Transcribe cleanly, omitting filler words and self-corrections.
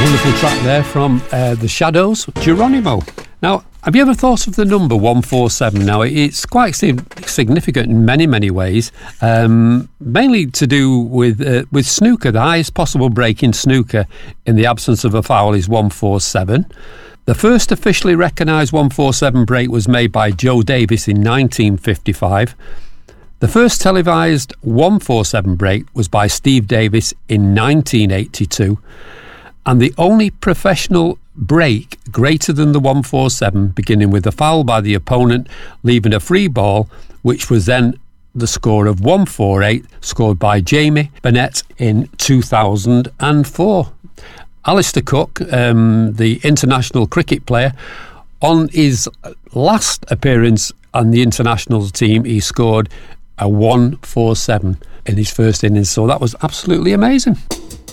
Wonderful track there from The Shadows, Geronimo. Now, have you ever thought of the number 147? Now, it's quite significant in many, many ways, mainly to do with snooker. The highest possible break in snooker in the absence of a foul is 147. The first officially recognised 147 break was made by Joe Davis in 1955. The first televised 147 break was by Steve Davis in 1982. And the only professional break greater than the 147, beginning with a foul by the opponent, leaving a free ball, which was then the score of 148, scored by Jamie Bennett in 2004. Alistair Cook, the international cricket player, on his last appearance on the international team, he scored a 147 in his first innings, so that was absolutely amazing.